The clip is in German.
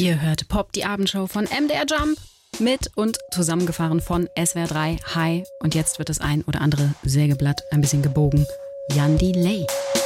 Ihr hört Pop, die Abendshow von MDR Jump. Mit und zusammengefahren von SWR 3. Hi. Und jetzt wird das ein oder andere Sägeblatt ein bisschen gebogen. Jan Delay.